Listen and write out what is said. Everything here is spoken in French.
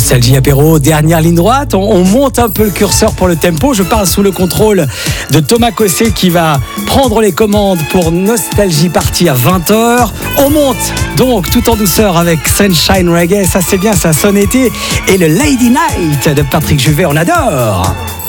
Nostalgie apéro, dernière ligne droite. On monte un peu le curseur pour le tempo. Je parle sous le contrôle de Thomas Cossé qui va prendre les commandes pour Nostalgie Party à 20h. On monte donc tout en douceur avec Sunshine Reggae. Ça c'est bien, ça sonne été. Et le Lady Night de Patrick Juvet, on adore.